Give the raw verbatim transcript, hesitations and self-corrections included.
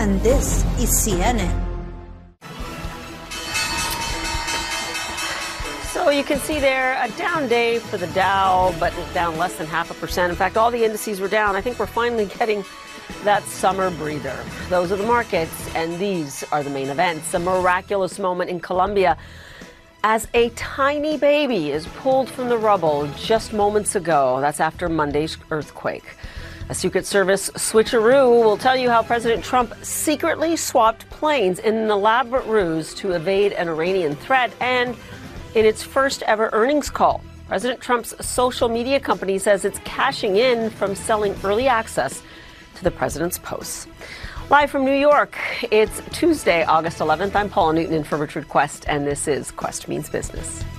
and this is C N N. So you can see there a down day for the Dow, but down less than half a percent. In fact, all the indices were down. I think we're finally getting that summer breather. Those are the markets, and these are the main events. A miraculous moment in Colombia as a tiny baby is pulled from the rubble just moments ago. That's after Monday's earthquake. A Secret Service switcheroo will tell you how President Trump secretly swapped planes in an elaborate ruse to evade an Iranian threat, and in its first ever earnings call, President Trump's social media company says it's cashing in from selling early access to the president's posts. Live from New York, it's Tuesday, August eleventh. I'm Paula Newton in for Richard Quest, and this is Quest Means Business.